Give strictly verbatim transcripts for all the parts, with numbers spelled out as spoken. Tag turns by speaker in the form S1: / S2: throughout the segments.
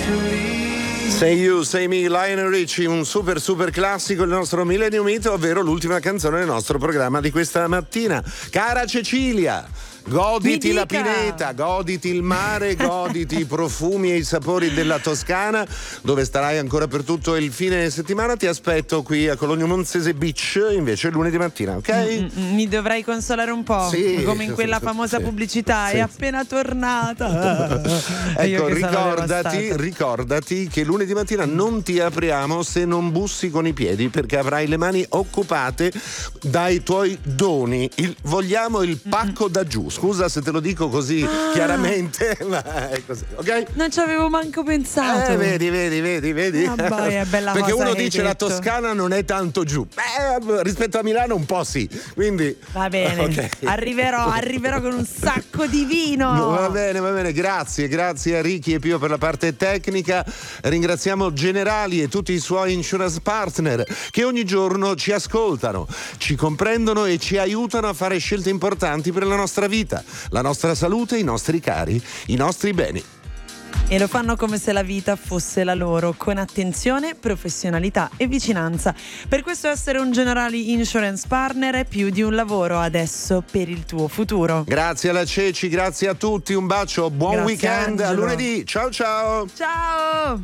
S1: Say You, Say Me, Lionel Richie, un super super classico, il nostro Millennium Hit, ovvero l'ultima canzone del nostro programma di questa mattina. Cara Cecilia, goditi la pineta, goditi il mare, goditi i profumi e i sapori della Toscana, dove starai ancora per tutto il fine settimana. Ti aspetto qui a Cologno Monzese Beach invece lunedì mattina, ok?
S2: Mm, mi dovrai consolare un po',
S1: sì,
S2: come in quella famosa
S1: sì,
S2: pubblicità,
S1: sì.
S2: È appena tornata.
S1: Ecco, ricordati, ricordati che lunedì mattina non ti apriamo se non bussi con i piedi, perché avrai le mani occupate dai tuoi doni. Il, vogliamo il pacco da giù. Scusa se te lo dico così ah. chiaramente, ma è così, ok?
S2: Non ci avevo manco pensato.
S1: Eh, vedi, vedi, vedi, vedi.
S2: Ah, boy, è bella
S1: perché
S2: cosa
S1: uno
S2: che
S1: dice
S2: hai
S1: la
S2: detto.
S1: Toscana non è tanto giù. Beh, rispetto a Milano un po' sì. Quindi
S2: va bene, okay. arriverò, arriverò con un sacco di vino.
S1: No, va bene, va bene, grazie, grazie a Ricky e Pio per la parte tecnica. Ringraziamo Generali e tutti i suoi insurance partner che ogni giorno ci ascoltano, ci comprendono e ci aiutano a fare scelte importanti per la nostra vita, la nostra salute, i nostri cari, i nostri beni.
S2: E lo fanno come se la vita fosse la loro, con attenzione, professionalità e vicinanza. Per questo essere un Generali Insurance Partner è più di un lavoro adesso per il tuo futuro.
S1: Grazie alla Ceci, grazie a tutti, un bacio, buon
S2: grazie
S1: weekend,
S2: Angelo.
S1: a lunedì, ciao ciao!
S2: Ciao!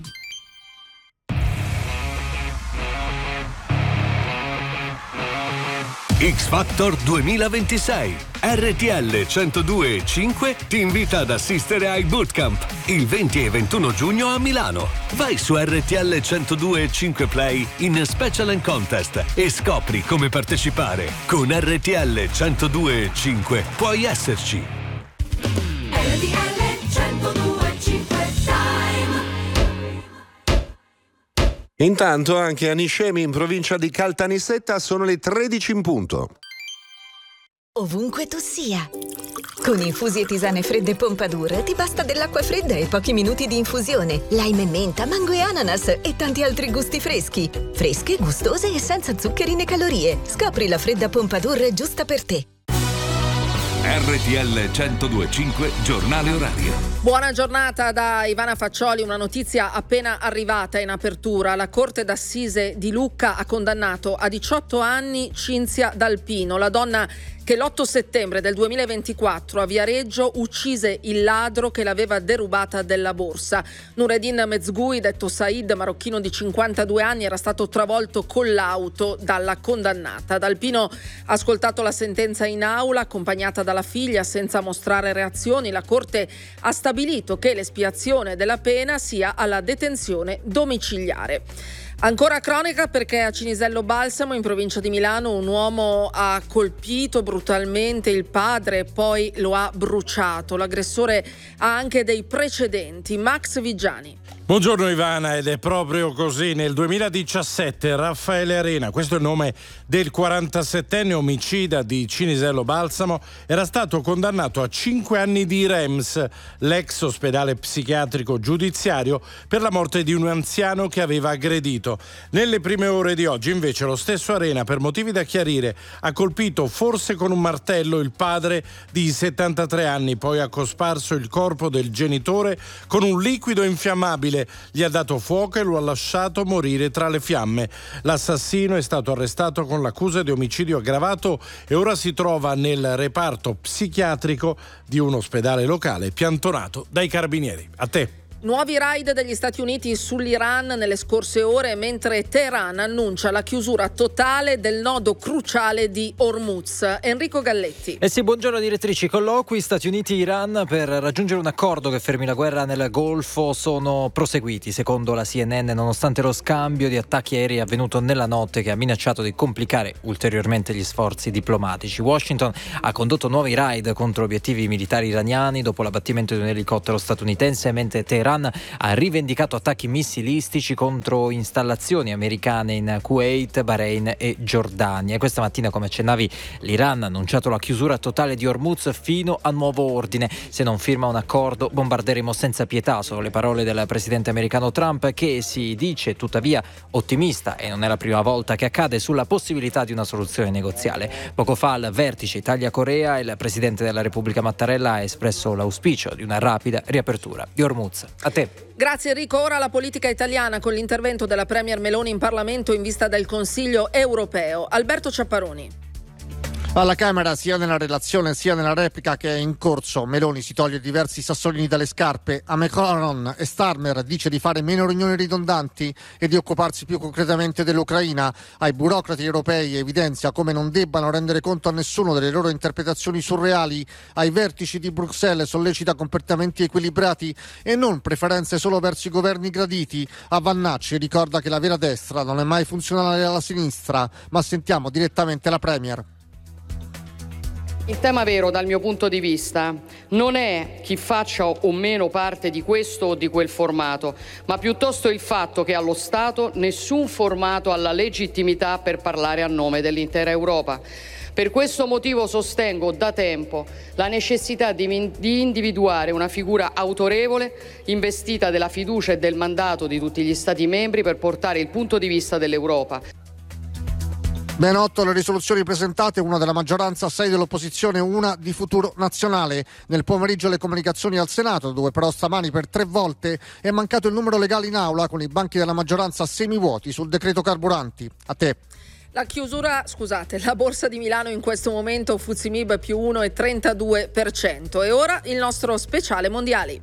S3: X Factor duemilaventisei. R T L centodue e cinque ti invita ad assistere ai Bootcamp il venti e ventuno giugno a Milano. Vai su R T L centodue e cinque Play in Special and Contest e scopri come partecipare. Con R T L centodue e cinque puoi esserci.
S4: R T L centodue e cinque Time.
S1: Intanto anche a Niscemi, in provincia di Caltanissetta, sono le tredici in punto.
S5: Ovunque tu sia. Con infusi e tisane fredde Pompadour ti basta dell'acqua fredda e pochi minuti di infusione. Lime e menta, mango e ananas e tanti altri gusti freschi. Fresche, gustose e senza zuccheri né calorie. Scopri la fredda Pompadour giusta per te.
S3: R T L centodue e cinque, giornale orario.
S6: Buona giornata da Ivana Faccioli, una notizia appena arrivata in apertura. La Corte d'Assise di Lucca ha condannato a diciotto anni Cinzia D'Alpino, la donna che l'otto settembre del duemilaventiquattro a Viareggio uccise il ladro che l'aveva derubata della borsa. Nureddin Mezgui, detto Said, marocchino di cinquantadue anni, era stato travolto con l'auto dalla condannata. D'Alpino ha ascoltato la sentenza in aula, accompagnata dalla figlia, senza mostrare reazioni. La Corte ha stabilito che l'espiazione della pena sia alla detenzione domiciliare. Ancora cronaca, perché a Cinisello Balsamo, in provincia di Milano, un uomo ha colpito brutalmente il padre e poi lo ha bruciato. L'aggressore ha anche dei precedenti. Max Vigiani.
S7: Buongiorno Ivana, ed è proprio così. Nel duemiladiciassette Raffaele Arena, questo è il nome del quarantasettenne omicida di Cinisello Balsamo, era stato condannato a cinque anni di R E M S, l'ex ospedale psichiatrico giudiziario, per la morte di un anziano che aveva aggredito. Nelle prime ore di oggi invece lo stesso Arena, per motivi da chiarire, ha colpito forse con un martello il padre di settantatré anni, poi ha cosparso il corpo del genitore con un liquido infiammabile, gli ha dato fuoco e lo ha lasciato morire tra le fiamme. L'assassino è stato arrestato con l'accusa di omicidio aggravato e ora si trova nel reparto psichiatrico di un ospedale locale piantonato dai carabinieri. A te.
S6: Nuovi raid degli Stati Uniti sull'Iran nelle scorse ore, mentre Teheran annuncia la chiusura totale del nodo cruciale di Hormuz. Enrico Galletti.
S8: Eh sì, buongiorno direttrici. Colloqui Stati Uniti-Iran per raggiungere un accordo che fermi la guerra nel Golfo sono proseguiti, secondo la C N N, nonostante lo scambio di attacchi aerei avvenuto nella notte che ha minacciato di complicare ulteriormente gli sforzi diplomatici. Washington ha condotto nuovi raid contro obiettivi militari iraniani dopo l'abbattimento di un elicottero statunitense, mentre Teheran ha rivendicato attacchi missilistici contro installazioni americane in Kuwait, Bahrain e Giordania. E questa mattina, come accennavi, l'Iran ha annunciato la chiusura totale di Hormuz fino a nuovo ordine. Se non firma un accordo, bombarderemo senza pietà, sono le parole del presidente americano Trump, che si dice tuttavia ottimista, e non è la prima volta che accade, sulla possibilità di una soluzione negoziale. Poco fa al vertice Italia-Corea il presidente della Repubblica Mattarella ha espresso l'auspicio di una rapida riapertura di Hormuz. A te.
S6: Grazie Enrico. Ora la politica italiana con l'intervento della Premier Meloni in Parlamento in vista del Consiglio europeo. Alberto Ciapparoni.
S9: Alla Camera, sia nella relazione sia nella replica che è in corso, Meloni si toglie diversi sassolini dalle scarpe. A Macron e Starmer dice di fare meno riunioni ridondanti e di occuparsi più concretamente dell'Ucraina. Ai burocrati europei evidenzia come non debbano rendere conto a nessuno delle loro interpretazioni surreali. Ai vertici di Bruxelles sollecita comportamenti equilibrati e non preferenze solo verso i governi graditi. A Vannacci ricorda che la vera destra non è mai funzionale alla sinistra, ma sentiamo direttamente la Premier.
S10: Il tema vero dal mio punto di vista non è chi faccia o meno parte di questo o di quel formato, ma piuttosto il fatto che allo Stato nessun formato ha la legittimità per parlare a nome dell'intera Europa. Per questo motivo sostengo da tempo la necessità di, di individuare una figura autorevole, investita della fiducia e del mandato di tutti gli Stati membri per portare il punto di vista dell'Europa.
S9: Ben otto le risoluzioni presentate, una della maggioranza, sei dell'opposizione, una di Futuro Nazionale. Nel pomeriggio le comunicazioni al Senato, dove però stamani per tre volte è mancato il numero legale in aula, con i banchi della maggioranza semivuoti sul decreto carburanti. A te.
S6: La chiusura, scusate, la borsa di Milano in questo momento F T S E M I B più uno virgola trentadue per cento. E ora il nostro speciale mondiali.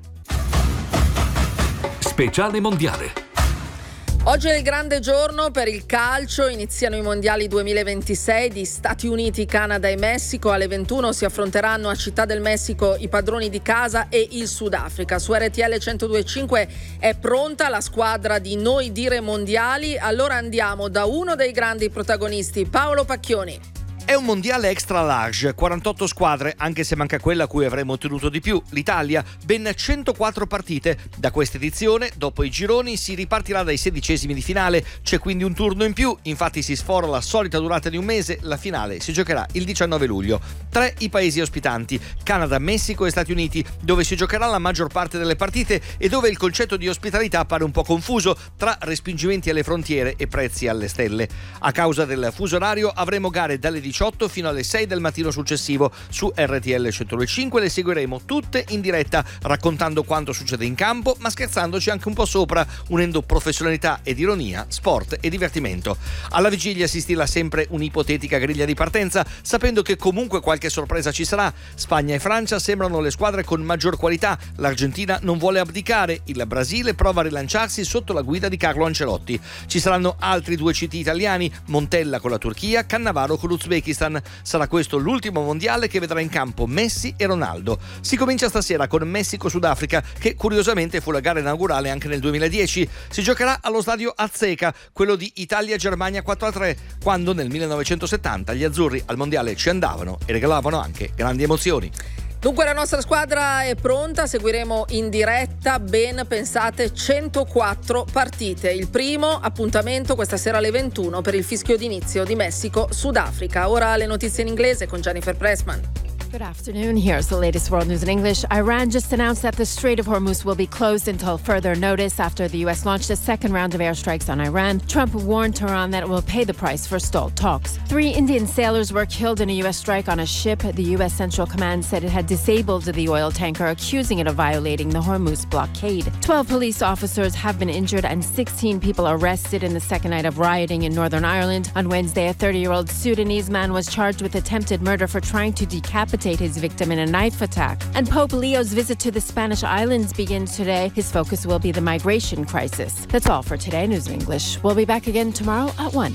S3: Speciale mondiale.
S6: Oggi è il grande giorno per il calcio, iniziano i mondiali duemilaventisei di Stati Uniti, Canada e Messico. Alle ventuno si affronteranno a Città del Messico i padroni di casa e il Sudafrica. Su R T L centodue e cinque è pronta la squadra di Noi Dire Mondiali. Allora andiamo da uno dei grandi protagonisti, Paolo Pacchioni.
S11: È un mondiale extra large, quarantotto squadre, anche se manca quella a cui avremmo ottenuto di più, l'Italia, ben centoquattro partite. Da questa edizione, dopo i gironi, si ripartirà dai sedicesimi di finale, c'è quindi un turno in più, infatti si sfora la solita durata di un mese, la finale si giocherà il diciannove luglio. Tre i paesi ospitanti, Canada, Messico e Stati Uniti, dove si giocherà la maggior parte delle partite e dove il concetto di ospitalità appare un po' confuso tra respingimenti alle frontiere e prezzi alle stelle. A causa del fuso orario avremo gare dalle diciotto fino alle sei del mattino successivo. Su R T L centodue e cinque le seguiremo tutte in diretta, raccontando quanto succede in campo, ma scherzandoci anche un po' sopra, unendo professionalità ed ironia, sport e divertimento. Alla vigilia si stila sempre un'ipotetica griglia di partenza, sapendo che comunque qualche sorpresa ci sarà. Spagna e Francia sembrano le squadre con maggior qualità, l'Argentina non vuole abdicare, il Brasile prova a rilanciarsi sotto la guida di Carlo Ancelotti. Ci saranno altri due C T italiani, Montella con la Turchia, Cannavaro con l'Uzbekistan. Sarà questo l'ultimo mondiale che vedrà in campo Messi e Ronaldo. Si comincia stasera con Messico-Sudafrica, che curiosamente fu la gara inaugurale anche nel duemiladieci. Si giocherà allo stadio Azteca, quello di Italia-Germania quattro a tre, quando nel millenovecentosettanta gli azzurri al mondiale ci andavano e regalavano anche grandi emozioni.
S6: Dunque la nostra squadra è pronta, seguiremo in diretta ben, pensate, centoquattro partite. Il primo appuntamento questa sera alle ventuno per il fischio d'inizio di Messico-Sudafrica. Ora le notizie in inglese con Jennifer Pressman.
S12: Good afternoon. Here's the latest world news in English. Iran just announced that the Strait of Hormuz will be closed until further notice after the U S launched a second round of airstrikes on Iran. Trump warned Tehran that it will pay the price for stalled talks. Three Indian sailors were killed in a U S strike on a ship. The U S Central Command said it had disabled the oil tanker, accusing it of violating the Hormuz blockade. Twelve police officers have been injured and sixteen people arrested in the second night of rioting in Northern Ireland. On Wednesday, a thirty-year-old Sudanese man was charged with attempted murder for trying to decapitate his victim in a knife attack. And Pope Leo's visit to the Spanish islands begins today. His focus will be the migration crisis. That's all for today, News in English. We'll be back again tomorrow at one.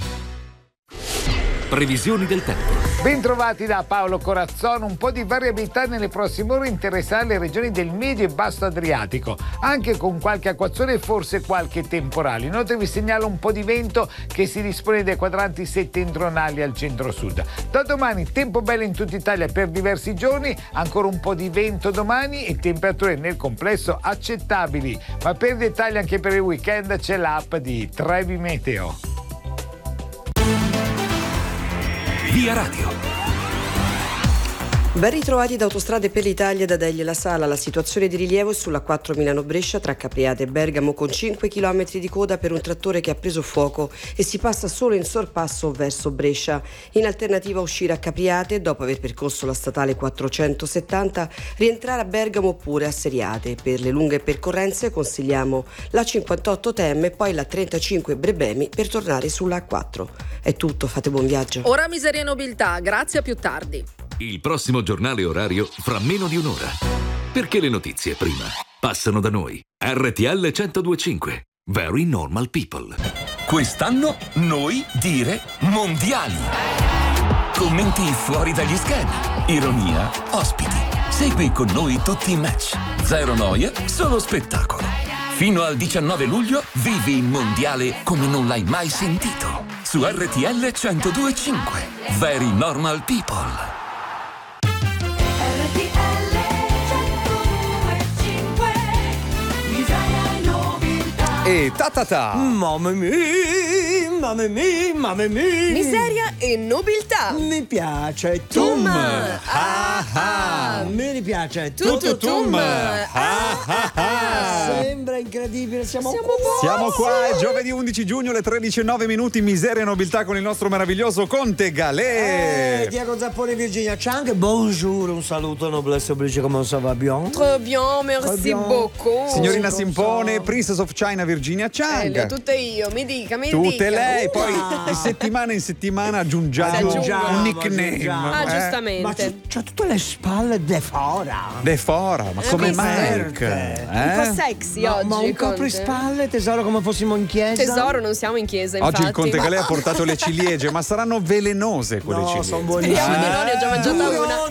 S3: Previsioni del tempo.
S13: Bentrovati da Paolo Corazzone. Un po' di variabilità nelle prossime ore interesserà le regioni del medio e basso Adriatico, anche con qualche acquazzone e forse qualche temporale. Inoltre vi segnalo un po' di vento che si dispone dai quadranti settentrionali al centro-sud. Da domani tempo bello in tutta Italia per diversi giorni, ancora un po' di vento domani e temperature nel complesso accettabili. Ma per dettagli anche per il weekend c'è l'app di Trevi Meteo.
S3: Via Radio.
S14: Ben ritrovati da Autostrade per l'Italia da Degli La Sala. La situazione di rilievo è sulla quattro Milano-Brescia tra Capriate e Bergamo con cinque chilometri di coda per un trattore che ha preso fuoco e si passa solo in sorpasso verso Brescia. In alternativa uscire a Capriate dopo aver percorso la statale quattrocentosettanta, rientrare a Bergamo oppure a Seriate. Per le lunghe percorrenze consigliamo la cinquantotto T M e poi la trentacinque Brebemi per tornare sulla A quattro. È tutto, fate buon viaggio.
S6: Ora miseria e nobiltà, grazie, a più tardi.
S15: Il prossimo giornale orario fra meno di un'ora. Perché le notizie prima passano da noi. R T L centodue e cinque. Very Normal People.
S16: Quest'anno noi dire mondiali. Commenti fuori dagli schemi. Ironia, ospiti. Segui con noi tutti i match. Zero noia, solo spettacolo. Fino al diciannove luglio vivi il mondiale come non l'hai mai sentito. Su R T L centodue e cinque. Very Normal People.
S17: E ta ta ta.
S18: Mamma mia, mamma mia, mamma mia.
S19: Miseria e nobiltà.
S18: Mi piace
S19: Tum.
S18: Ah ah. Mi piace
S19: Tutto Tum.
S18: Ah ah ah. Sembra incredibile, siamo,
S19: Siamo
S18: qua.
S17: Siamo qua, è giovedì undici giugno, le tredici e nove minuti, miseria e nobiltà con il nostro meraviglioso Conte Galè.
S18: Eh, Diego Zappone e Virginia Chang, bonjour, un saluto, noblesse oblige, comment ça va bien?
S19: Très bien, merci
S18: Très bien.
S19: beaucoup.
S17: Signorina Simpone, Princess of China Virginia
S19: Eh,
S17: Chang.
S19: le ho tutte io, mi dica, mi
S17: Tutte
S19: dica.
S17: lei,
S19: Uh,
S17: poi
S19: ah.
S17: di settimana in settimana aggiungiamo
S19: Si aggiungono,
S17: un nickname.
S18: aggiungiamo.
S19: Ah,
S17: eh.
S19: giustamente.
S18: Ma c'ha, c'ha tutte le spalle de fora.
S17: De fora, ma
S19: Eh,
S17: come
S19: visto?
S17: Mark?
S19: Un po' sexy
S18: Ma,
S19: oggi.
S18: ma un
S19: Conte.
S18: coprispalle, tesoro, come fossimo in chiesa.
S19: Tesoro, non siamo in chiesa, infatti.
S17: Oggi il Conte
S19: Ma-
S17: Galè ha portato le ciliegie, ma saranno velenose quelle
S18: No,
S17: ciliegie.
S18: sono buonissime.
S19: Speriamo di no, ne ho già mangiata
S18: Duro,
S19: una.